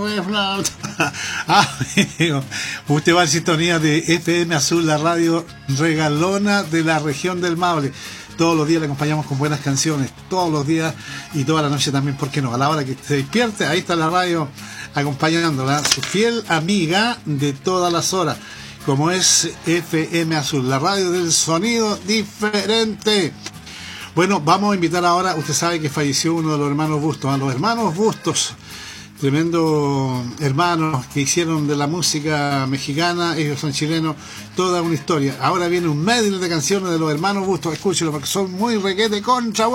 Amigo, usted va en sintonía de FM Azul, la radio regalona de la región del Maule. Todos los días le acompañamos con buenas canciones, todos los días y toda la noche también, ¿por qué no? A la hora que se despierte, ahí está la radio acompañándola, su fiel amiga de todas las horas, como es FM Azul, la radio del sonido diferente. Bueno, vamos a invitar ahora, usted sabe que falleció uno de los hermanos Bustos, a los hermanos Bustos, tremendo hermanos que hicieron de la música mexicana, ellos son chilenos, toda una historia. Ahora viene un medley de canciones de los hermanos Bustos, escúchelo porque son muy requete contra.